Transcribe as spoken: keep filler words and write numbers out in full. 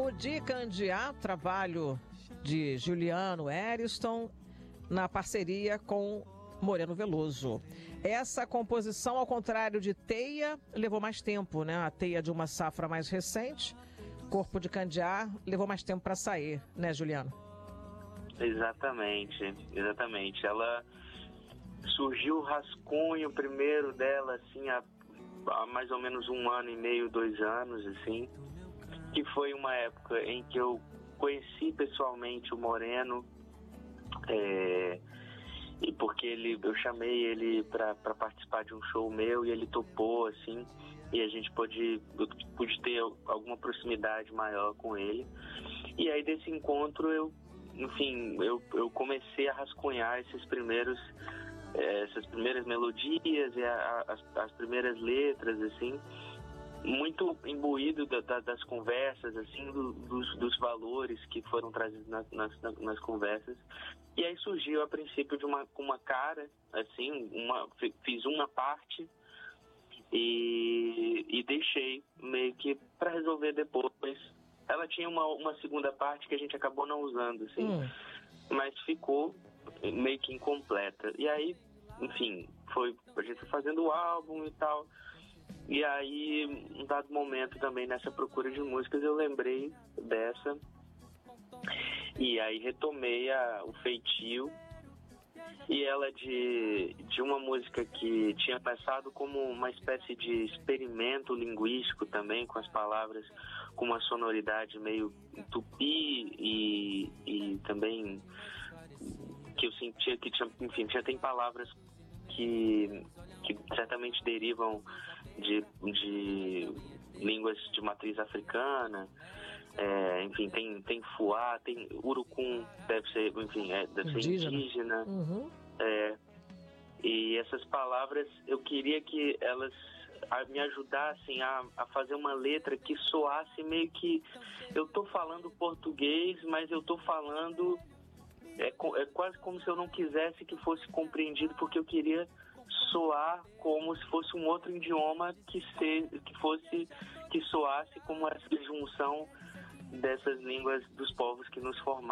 Corpo de Candiá, trabalho de Juliano Eriston, na parceria com Moreno Veloso. Essa composição, ao contrário de Teia, levou mais tempo, né? A Teia de uma safra mais recente, Corpo de Candiá levou mais tempo para sair, né, Juliano? Exatamente, exatamente. Ela surgiu o rascunho primeiro dela, assim, há, há mais ou menos um ano e meio, dois anos, assim, que foi uma época em que eu conheci pessoalmente o Moreno, é, e porque ele, eu chamei ele para participar de um show meu e ele topou, assim, e a gente pôde, pôde ter alguma proximidade maior com ele. E aí desse encontro eu, enfim, eu, eu comecei a rascunhar esses primeiros, essas primeiras melodias e a, a, as, as primeiras letras, assim, muito imbuído da, da, das conversas, assim, do, dos, dos valores que foram trazidos nas, nas, nas conversas. E aí surgiu a princípio de uma, uma cara, assim, uma, fiz uma parte e, e deixei meio que para resolver depois. Ela tinha uma, uma segunda parte que a gente acabou não usando, assim, hum. mas ficou meio que incompleta. E aí, enfim, foi, a gente foi fazendo o álbum e tal. E aí, um dado momento também nessa procura de músicas, eu lembrei dessa. E aí retomei a, o feitio. E ela de, de uma música que tinha passado como uma espécie de experimento linguístico também, com as palavras com uma sonoridade meio tupi e, e também que eu sentia que tinha, enfim, já tem palavras que, que certamente derivam de, de línguas de matriz africana, é, enfim, tem, tem fuá, tem urucum, deve ser, enfim, é, deve indígena. ser indígena. Uhum. É, e essas palavras, eu queria que elas a, me ajudassem a, a fazer uma letra que soasse meio que eu tô falando português, mas eu tô falando é, é quase como se eu não quisesse que fosse compreendido, porque eu queria soar como se fosse um outro idioma que, se, que fosse que soasse como essa junção dessas línguas dos povos que nos formaram.